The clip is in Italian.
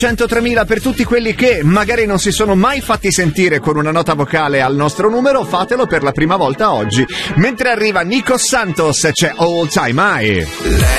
103.000 per tutti quelli che magari non si sono mai fatti sentire con una nota vocale al nostro numero, fatelo per la prima volta oggi. Mentre arriva Nico Santos, c'è All Time High.